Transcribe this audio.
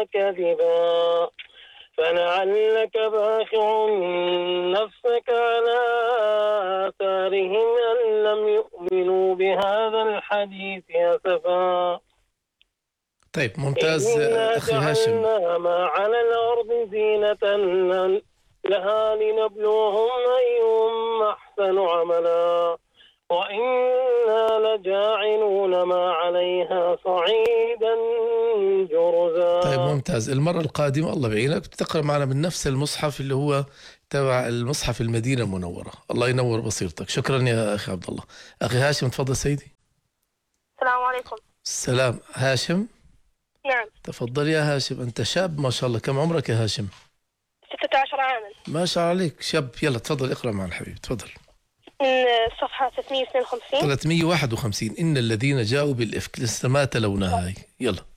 كذبا فلعلك باخع نفسك على آثارهم أن لم يؤمنوا بهذا الحديث أسفا. طيب ممتاز إنا أخي هاشم. جعلنا ما على الأرض زينة لها لنبلوهم أيهم أحسن عملا وإنا لجاعلون ما عليها صعيدا جرزا. طيب ممتاز، المرة القادمة الله بعينك تقرأ معنا من نفس المصحف اللي هو تبع المصحف المدينة المنورة. الله ينور بصيرتك. شكرا يا أخي عبد الله. أخي هاشم تفضل سيدي. السلام عليكم. السلام. هاشم. نعم. تفضل يا هاشم، أنت شاب ما شاء الله. كم عمرك يا هاشم؟ 16 عاما. ما شاء الله عليك شاب. يلا تفضل اقرأ معنا الحبيب. تفضل. من صفحة 352. 351. إن الذين جاءوا بالإفك لسه ما تلوناها هاي. يلا.